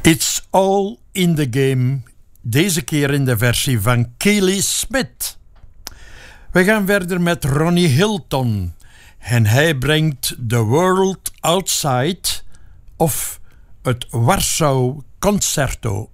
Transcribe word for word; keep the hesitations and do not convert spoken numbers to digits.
It's all in the game, deze keer in de versie van Keely Smith. We gaan verder met Ronnie Hilton en hij brengt The World Outside of het Warschau Concerto.